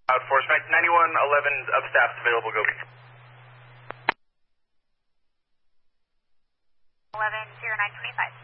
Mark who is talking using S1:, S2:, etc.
S1: Cloud Force 9111 up staff's available, go be.
S2: 110925.